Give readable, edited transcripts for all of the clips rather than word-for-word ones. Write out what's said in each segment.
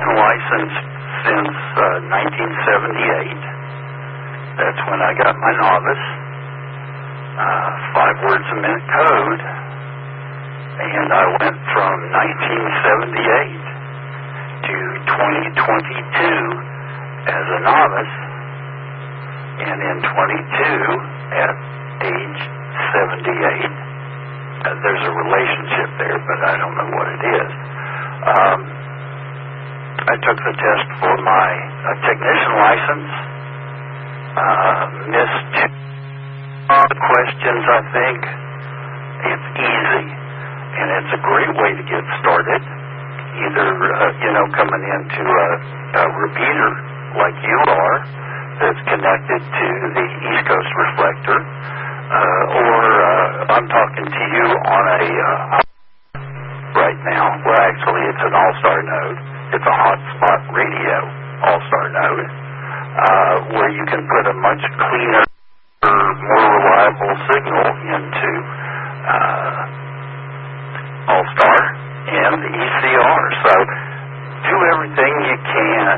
licensed since 1978. That's when I got my novice, 5 words a minute code, and I went from 1978 to 2022 as a novice, and in 22 at age 78. There's a relationship there, but I don't know what it is. I took the test for my technician license, missed 2 questions, I think. It's easy, and it's a great way to get started. Either, coming into a repeater like you are, that's connected to the East Coast reflector, or I'm talking to you on a right now. Well, actually, it's an all-star node. It's a hotspot radio all-star node, where you can put a much cleaner, more reliable signal into all-star and the ECR. So do everything you can,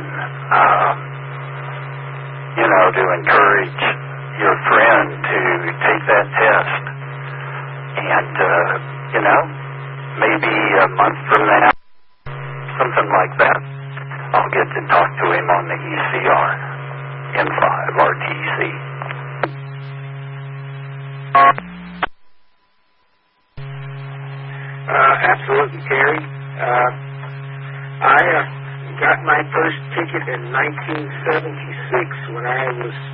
to encourage your friend to take that test. And, maybe a month from now, something like that, I'll get to talk to him on the ECR, N5 RTC. Absolutely, Terry. I got my first ticket in 1976 when I was